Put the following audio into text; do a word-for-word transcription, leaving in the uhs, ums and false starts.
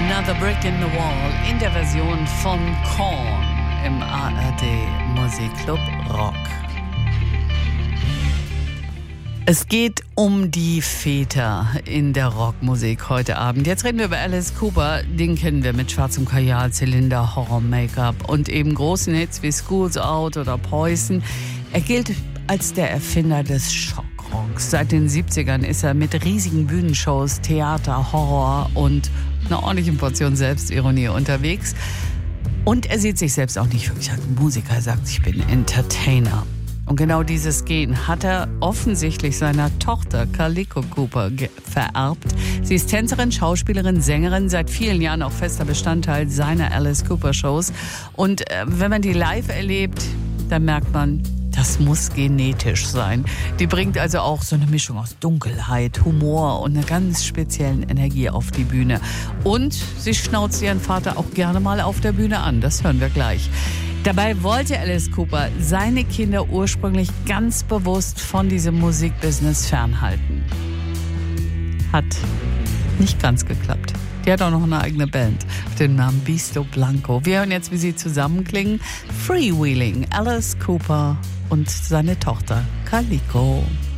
Another Brick in the Wall in der Version von Korn im A R D Musikclub Rock. Es geht um die Väter in der Rockmusik heute Abend. Jetzt reden wir über Alice Cooper. Den kennen wir mit schwarzem Kajalzylinder, Horror-Make-up und eben großen Hits wie School's Out oder Poison. Er gilt als der Erfinder des Schockrocks. Seit den siebzigern ist er mit riesigen Bühnenshows, Theater, Horror und einer ordentlichen Portion Selbstironie unterwegs. Und er sieht sich selbst auch nicht wirklich als Musiker. Er sagt, ich bin Entertainer. Und genau dieses Gen hat er offensichtlich seiner Tochter Kaliko Cooper ge- vererbt. Sie ist Tänzerin, Schauspielerin, Sängerin, seit vielen Jahren auch fester Bestandteil seiner Alice Cooper Shows. Und äh, wenn man die live erlebt, dann merkt man, das muss genetisch sein. Die bringt also auch so eine Mischung aus Dunkelheit, Humor und einer ganz speziellen Energie auf die Bühne. Und sie schnauzt ihren Vater auch gerne mal auf der Bühne an. Das hören wir gleich. Dabei wollte Alice Cooper seine Kinder ursprünglich ganz bewusst von diesem Musikbusiness fernhalten. Hat nicht ganz geklappt. Die hat auch noch eine eigene Band mit dem Namen Beasto Blanco. Wir hören jetzt, wie sie zusammenklingen. Freewheeling, Alice Cooper und seine Tochter Kaliko.